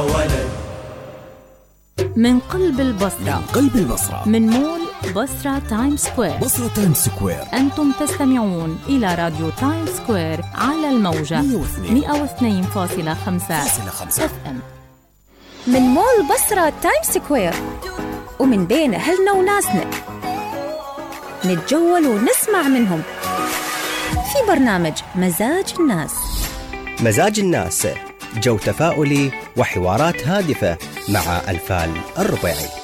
من قلب البصرة، من مول بصرة تايم سكوير، أنتم تستمعون إلى راديو تايم سكوير على الموجة 102.5 FM. من مول بصرة تايم سكوير ومن بين أهلنا وناسنا نتجول ونسمع منهم في برنامج مزاج الناس، جو تفاؤلي وحوارات هادفة مع أنفال الربيعي.